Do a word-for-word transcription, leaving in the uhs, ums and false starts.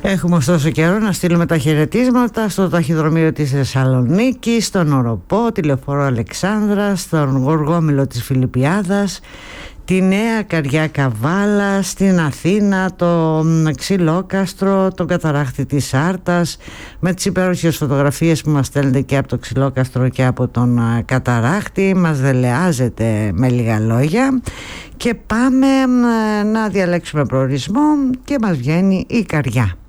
Έχουμε ωστόσο καιρό να στείλουμε τα χαιρετίσματα στο ταχυδρομείο της Θεσσαλονίκης, στον Οροπό, τη Λεωφόρο Αλεξάνδρα, στον Γοργόμηλο της Φιλιππιάδας, τη Νέα Καριά Καβάλα, στην Αθήνα, το Ξυλόκαστρο, τον Καταράχτη της Άρτας, με τις υπέροχες φωτογραφίες που μας στέλνετε και από το Ξυλόκαστρο και από τον Καταράχτη. Μας δελεάζεται με λίγα λόγια και πάμε να διαλέξουμε προορισμό και μας βγαίνει η Καριά.